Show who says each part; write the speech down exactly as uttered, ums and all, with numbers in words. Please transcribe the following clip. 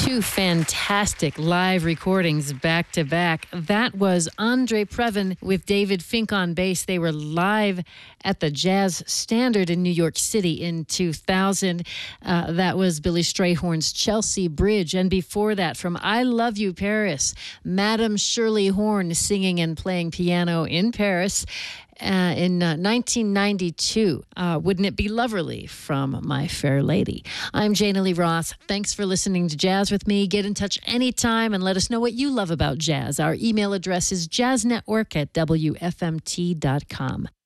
Speaker 1: Two fantastic live recordings back to back. That was Andre Previn with David Fink on bass. They were live at the Jazz Standard in New York City in two thousand. Uh, that was Billy Strayhorn's Chelsea Bridge. And before that, from I Love You, Paris, Madame Shirley Horn singing and playing piano in Paris. Uh, in uh, nineteen ninety-two, uh, Wouldn't It Be Loverly from My Fair Lady. I'm Jana Lee Ross. Thanks for listening to Jazz with me. Get in touch anytime and let us know what you love about jazz. Our email address is jazznetwork at w f m t dot com.